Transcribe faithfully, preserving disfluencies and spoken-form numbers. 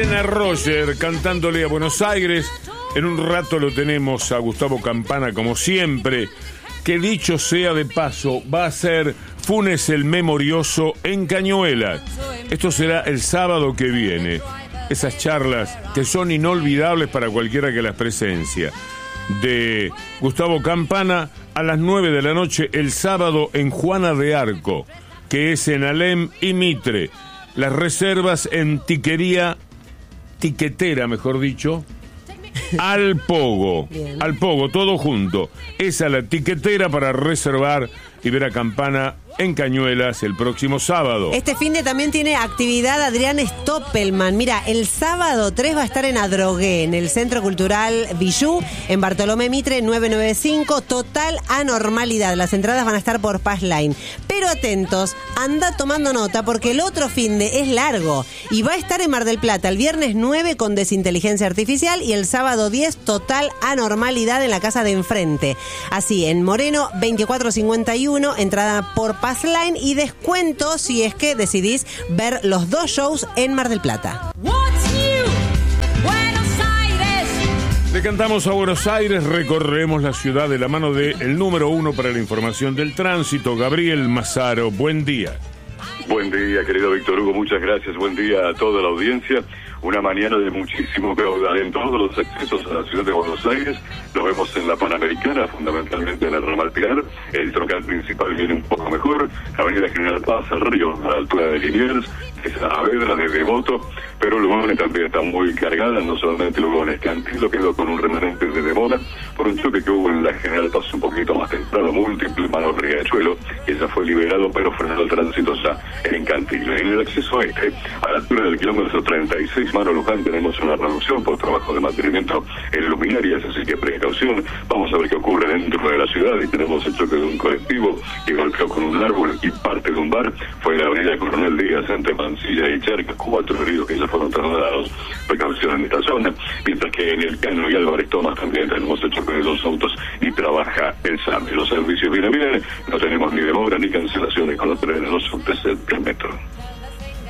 Nena Roger cantándole a Buenos Aires. En un rato lo tenemos a Gustavo Campana, como siempre, que dicho sea de paso, va a ser Funes el Memorioso en Cañuelas. Esto será el sábado que viene. Esas charlas que son inolvidables para cualquiera que las presencia. De Gustavo Campana a las nueve de la noche el sábado en Juana de Arco, que es en Alem y Mitre. Las reservas en Tiquería, Tiquetera, mejor dicho, al Pogo. Bien. Al Pogo, todo junto. Esa la Tiquetera para reservar y ver a Campana en Cañuelas el próximo sábado. Este fin de también tiene actividad Adrián Stoppelman. Mira, el sábado tres va a estar en Adrogué, en el Centro Cultural Villú, en Bartolomé Mitre nueve noventa y cinco. Total anormalidad. Las entradas van a estar por Passline. Pero atentos, anda tomando nota porque el otro fin de es largo y va a estar en Mar del Plata el viernes nueve con Desinteligencia Artificial y el sábado diez Total Anormalidad en la casa de enfrente. Así, en Moreno veinticuatro cincuenta y uno, entrada por Passline y descuento si es que decidís ver los dos shows en Mar del Plata. Le cantamos a Buenos Aires, recorremos la ciudad de la mano de el número uno para la información del tránsito, Gabriel Mazaro. Buen día. Buen día, querido Víctor Hugo, muchas gracias. Buen día a toda la audiencia. Una mañana de muchísimo caudal en todos los accesos a la ciudad de Buenos Aires. Lo vemos en la Panamericana, fundamentalmente en el ramal Pilar. El troncal principal viene un poco mejor. La avenida General Paz, al río, a la altura de Liniers, esa Saavedra de Devoto. Pero Lugones también está muy cargada, no solamente Lugones. Cantilo quedó con un remanente de demora por un choque que hubo en la General Paz un poquito más temprano, múltiple, mano Riachuelo, y esa fue liberado, pero frenado el tránsito ya en Cantilo. En el acceso este, a la altura del kilómetro treinta y seis, Mano Luján, tenemos una reducción por trabajo de mantenimiento en luminarias, así que precaución. Vamos a ver qué ocurre dentro de la ciudad. Y tenemos el choque de un colectivo que golpeó con un árbol y parte de un bar. Fue la avenida Coronel Díaz entre Mansilla y Charca, cuatro heridos que ya fueron trasladados. Precaución en esta zona, mientras que en el Cano y Álvarez Tomás también tenemos el choque de dos autos y trabaja el SAME. Los servicios vienen bien, no tenemos ni demora ni cancelaciones con los trenes, los subtes del metro.